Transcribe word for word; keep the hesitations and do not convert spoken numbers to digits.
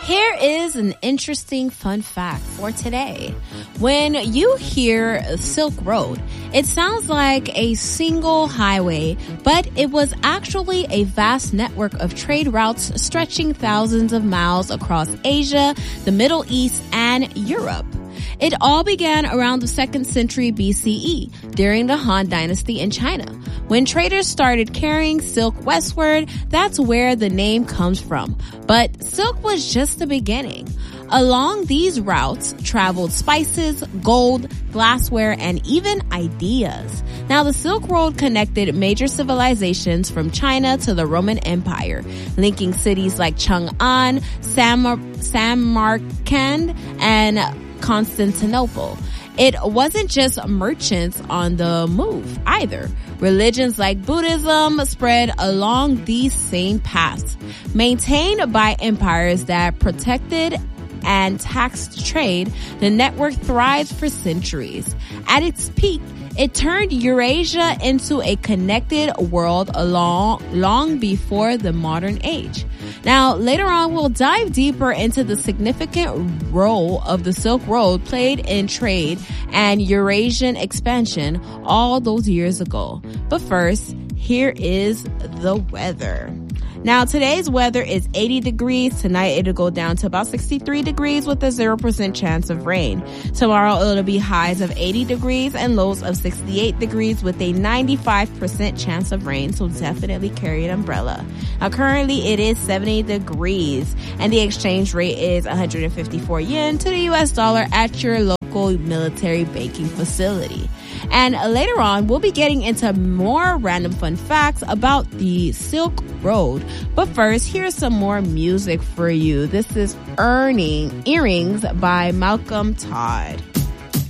Here is an interesting fun fact for today. When you hear Silk Road, it sounds like a single highway, but it was actually a vast network of trade routes stretching thousands of miles across Asia, the Middle East, and Europe. It all began around the second century B C E during the Han Dynasty in China. When traders started carrying silk westward, that's where the name comes from. But silk was just the beginning. Along these routes traveled spices, gold, glassware, and even ideas. Now, the Silk Road connected major civilizations from China to the Roman Empire, linking cities like Chang'an, Samar- Samarkand, and Constantinople. It wasn't just merchants on the move either. Religions like Buddhism spread along these same paths, maintained by empires that protected and taxed trade. The network thrived for centuries. At its peak, it turned Eurasia into a connected world long, long before the modern age. Now, later on, we'll dive deeper into the significant role of the Silk Road played in trade and Eurasian expansion all those years ago. But first, here is the weather. Now, today's weather is eighty degrees. Tonight, it'll go down to about sixty-three degrees with a zero percent chance of rain. Tomorrow, it'll be highs of eighty degrees and lows of sixty-eight degrees with a ninety-five percent chance of rain, so definitely carry an umbrella. Now, currently, it is seventy degrees, and the exchange rate is one hundred fifty-four yen to the U S dollar at your local military banking facility. And later on, we'll be getting into more random fun facts about the Silk Road. But first, here's some more music for you. This is Earning Earrings by Malcolm Todd.